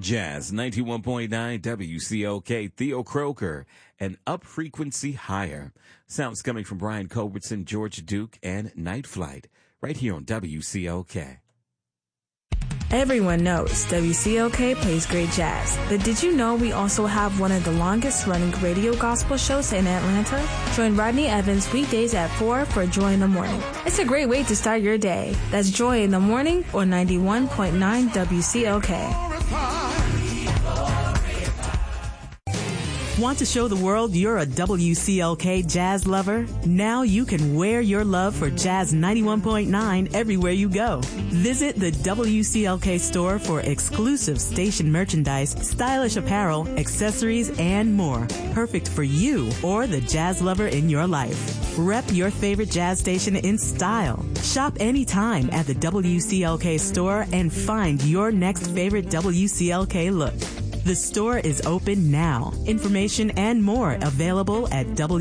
Jazz 91.9 WCOK, Theo Croker, and Up Frequency Higher. Sounds coming from Brian Culbertson, George Duke, and Night Flight, right here on WCOK. Everyone knows WCOK plays great jazz, but did you know we also have one of the longest running radio gospel shows in Atlanta? Join Rodney Evans weekdays at 4 for Joy in the Morning. It's a great way to start your day. That's Joy in the Morning or 91.9 WCOK. Want to show the world you're a WCLK jazz lover? Now you can wear your love for Jazz 91.9 everywhere you go. Visit the WCLK store for exclusive station merchandise, stylish apparel, accessories, and more. Perfect for you or the jazz lover in your life. Rep your favorite jazz station in style. Shop anytime at the WCLK store and find your next favorite WCLK look. The store is open now. Information and more available at